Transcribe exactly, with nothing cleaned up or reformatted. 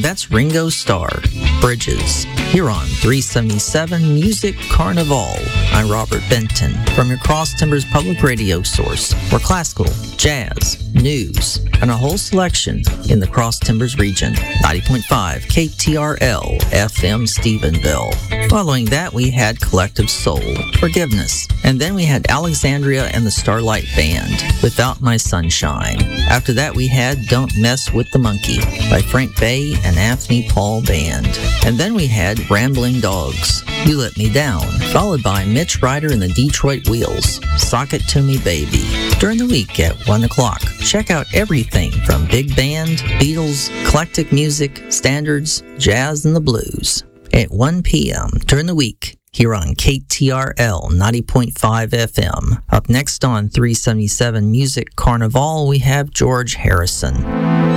That's Ringo Starr, Bridges, here on three seventy-seven Music Carnival. I'm Robert Benton from your Cross Timbers Public Radio source, where classical, jazz, news, and a whole selection in the Cross Timbers region. ninety point five K T R L F M Stephenville. Following that, we had Collective Soul, Forgiveness, and then we had Alexandria and the Starlight Band, Without My Sunshine. After that, we had Don't Mess with the Monkey by Frank Bay and Anthony Paul Band. And then we had Rambling Dogs, You Let Me Down, followed by Mitch Ryder and the Detroit Wheels, Sock It To Me Baby. During the week at one o'clock, check out everything from big band, Beatles, eclectic music, standards, jazz, and the blues. At one p.m. during the week, here on K T R L ninety point five F M. Up next on three seventy-seven Music Carnival, we have George Harrison.